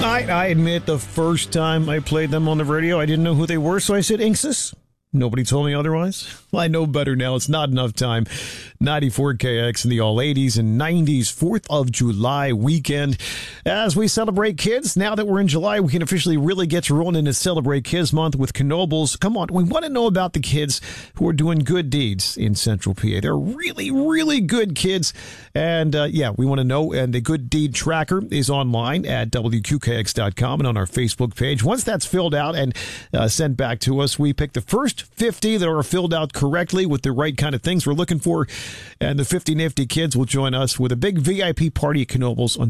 I admit the first time I played them on the radio, I didn't know who they were, so I said Inxus. Nobody told me otherwise. Well, I know better now. It's not enough time. 94 KX in the all 80s and 90s 4th of July weekend. As we celebrate kids, now that we're in July, we can officially really get to rolling into Celebrate Kids Month with Knoebels. Come on, we want to know about the kids who are doing good deeds in Central PA. They're really, really good kids. And we want to know. And the Good Deed Tracker is online at WQKX.com and on our Facebook page. Once that's filled out and sent back to us, we pick the first 50 that are filled out correctly with the right kind of things we're looking for. And the 50 nifty kids will join us with a big VIP party at Knoebels on